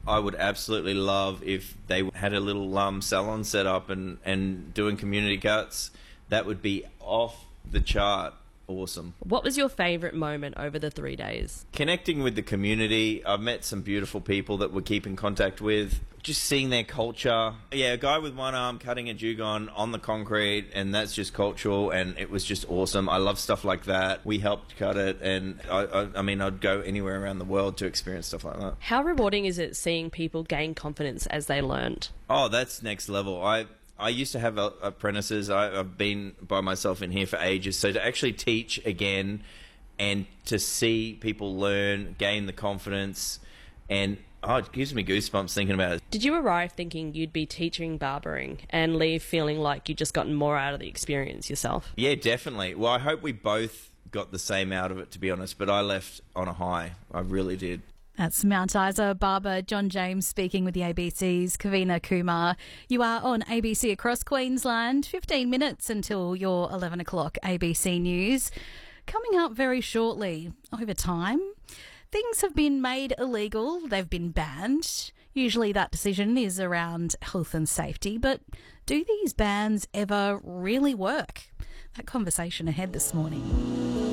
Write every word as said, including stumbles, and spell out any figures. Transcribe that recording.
I would absolutely love if they had a little um, salon set up and, and doing community cuts. That would be off the chart. Awesome. What was your favourite moment over the three days? Connecting with the community. I've met some beautiful people that we keep in contact with. Just seeing their culture. Yeah, a guy with one arm cutting a dugong on the concrete, and that's just cultural, and it was just awesome. I love stuff like that. We helped cut it, and I, I, I mean, I'd go anywhere around the world to experience stuff like that. How rewarding is it seeing people gain confidence as they learned? Oh, that's next level. I... I used to have uh, apprentices. I, I've been by myself in here for ages. So to actually teach again and to see people learn, gain the confidence, and oh, it gives me goosebumps thinking about it. Did you arrive thinking you'd be teaching barbering and leave feeling like you'd just gotten more out of the experience yourself? Yeah, definitely. Well, I hope we both got the same out of it, to be honest, but I left on a high. I really did. That's Mount Isa barber John James speaking with the A B C's Kavina Kumar. You are on A B C across Queensland. fifteen minutes until your eleven o'clock A B C News. Coming up very shortly, over time, things have been made illegal. They've been banned. Usually that decision is around health and safety, but do these bans ever really work? That conversation ahead this morning.